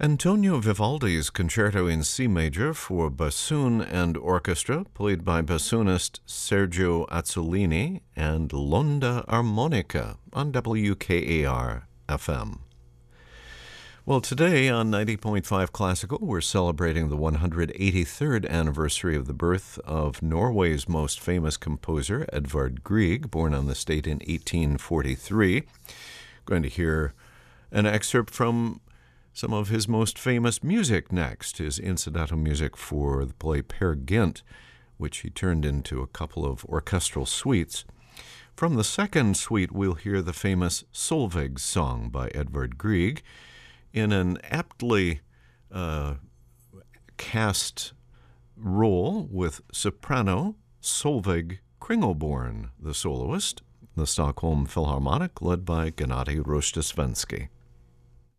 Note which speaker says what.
Speaker 1: Antonio Vivaldi's Concerto in C major for bassoon and orchestra, played by bassoonist Sergio Azzolini and L'Onda Armonica on WKAR FM. Well, today on 90.5 Classical, we're celebrating the 183rd anniversary of the birth of Norway's most famous composer, Edvard Grieg, born on this date in 1843. Going to hear an excerpt from some of his most famous music next, his incidental music for the play Peer Gynt, which he turned into a couple of orchestral suites. From the second suite, we'll hear the famous Solveig song by Edvard Grieg in an aptly cast role with soprano Solveig Kringelborn, the soloist, the Stockholm Philharmonic, led by Gennady Rozhdestvensky.